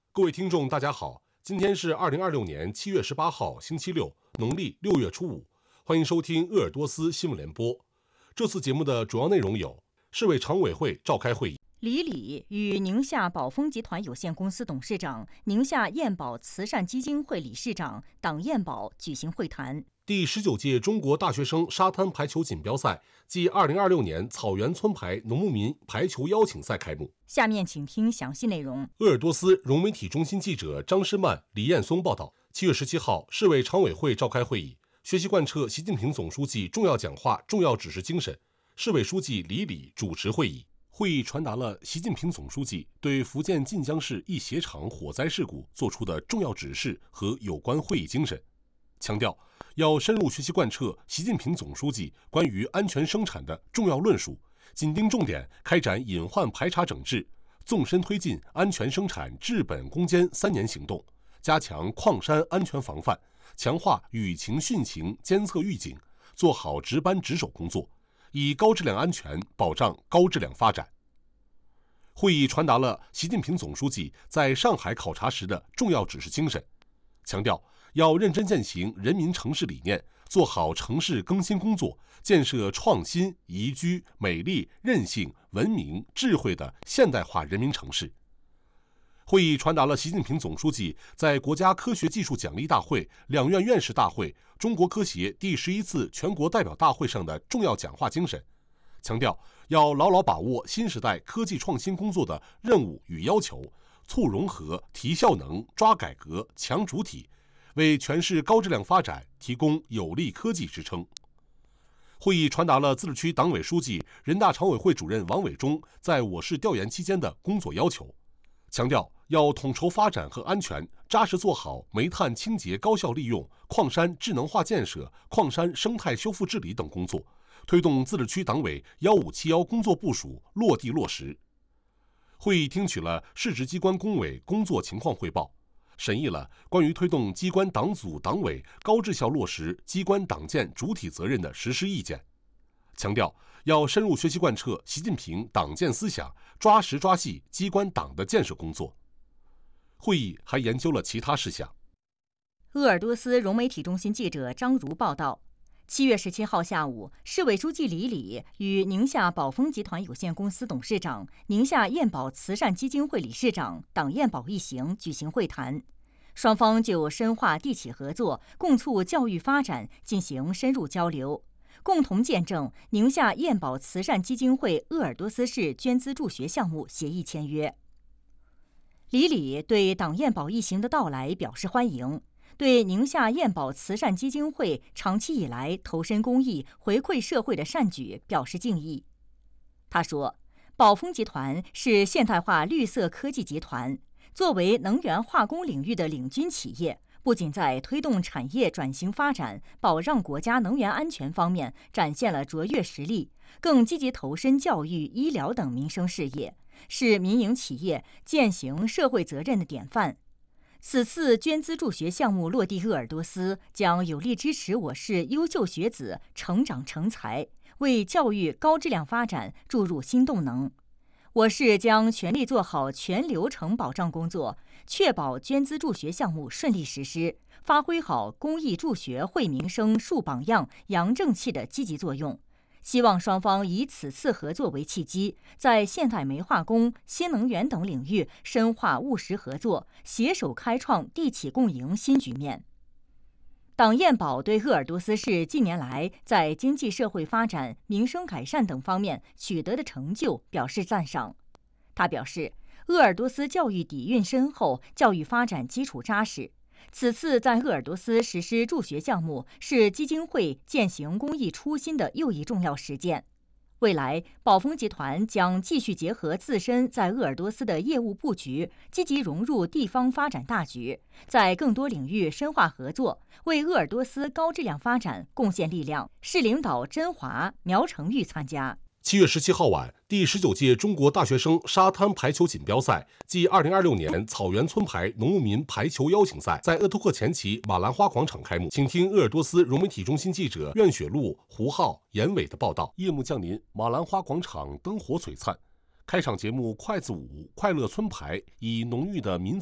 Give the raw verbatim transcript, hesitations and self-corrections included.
各位听众，大家好，今天是二零二六年七月十八号，星期六，农历六月初五，欢迎收听鄂尔多斯新闻联播。这次节目的主要内容有：市委常委会召开会议， 李李与宁夏宝丰集团有限公司董事长、宁夏燕宝慈善基金会理事长党燕宝举行会谈。 第十九届中国大学生沙滩排球锦标赛暨二零二六年草原村排农牧民排球邀请赛开幕。 下面请听详细内容。 鄂尔多斯融媒体中心记者张诗曼、李彦松报道。七月十七号，市委常委会召开会议，学习贯彻习近平总书记重要讲话、重要指示精神。市委书记李李主持会议。会议传达了习近平总书记对福建晋江市一鞋厂火灾事故作出的重要指示和有关会议精神，强调要深入学习贯彻习近平总书记关于安全生产的重要论述，紧盯重点开展隐患排查整治，纵深推进安全生产治本攻坚三年行动，加强矿山安全防范，强化雨情汛情监测预警，做好值班值守工作，以高质量安全保障高质量发展。会议传达了习近平总书记在上海考察时的重要指示精神，强调要认真践行人民城市理念，做好城市更新工作，建设创新、宜居、美丽、韧性、文明、智慧的现代化人民城市。会议传达了习近平总书记在国家科学技术奖励大会、两院院士大会、中国科协第十一次全国代表大会上的重要讲话精神，强调要牢牢把握新时代科技创新工作的任务与要求，促融合、提效能、抓改革、强主体，为全市高质量发展提供有力科技支撑。会议传达了自治区党委书记、人大常委会主任王伟忠在我市调研期间的工作要求，强调要统筹发展和安全，扎实做好煤炭清洁高效利用、矿山智能化建设、矿山生态修复治理等工作，推动自治区党委幺五七幺工作部署落地落实。会议听取了市直机关工委工作情况汇报，审议了关于推动机关党组党委高质效落实机关党建主体责任的实施意见，强调要深入学习贯彻习近平党建思想，抓实抓细机关党的建设工作。会议还研究了其他事项。 鄂尔多斯融媒体中心记者张如报道。七月十七号下午，市委书记李李与宁夏宝丰集团有限公司董事长、宁夏燕宝慈善基金会理事长党燕宝一行举行会谈，双方就深化地企合作、共促教育发展进行深入交流，共同见证宁夏燕宝慈善基金会鄂尔多斯市捐资助学项目协议签约。李李对党燕宝一行的到来表示欢迎，对宁夏燕宝慈善基金会长期以来投身公益、回馈社会的善举表示敬意。他说，宝丰集团是现代化绿色科技集团，作为能源化工领域的领军企业，不仅在推动产业转型发展、保障国家能源安全方面展现了卓越实力，更积极投身教育、医疗等民生事业，是民营企业践行社会责任的典范。此次捐资助学项目落地鄂尔多斯，将有力支持我市优秀学子成长成才，为教育高质量发展注入新动能。我市将全力做好全流程保障工作，确保捐资助学项目顺利实施，发挥好公益助学惠民生、树榜样、扬正气的积极作用。希望双方以此次合作为契机，在现代煤化工、新能源等领域深化务实合作，携手开创地企共赢新局面。党燕宝对鄂尔多斯市近年来在经济社会发展、民生改善等方面取得的成就表示赞赏。他表示，鄂尔多斯教育底蕴深厚，教育发展基础扎实。此次在鄂尔多斯实施助学项目，是基金会践行公益初心的又一重要实践。未来，宝丰集团将继续结合自身在鄂尔多斯的业务布局，积极融入地方发展大局，在更多领域深化合作，为鄂尔多斯高质量发展贡献力量。市领导甄华、苗成玉参加。 七月十七号晚，第十九届中国大学生沙滩排球锦标赛暨二零二六年草原村排农牧民排球邀请赛在鄂图克前旗马兰花广场开幕。请听鄂尔多斯融媒体中心记者苑雪露、胡浩、严伟的报道。夜幕降临，马兰花广场灯火璀璨。开场节目筷子舞、快乐村排以浓郁的民族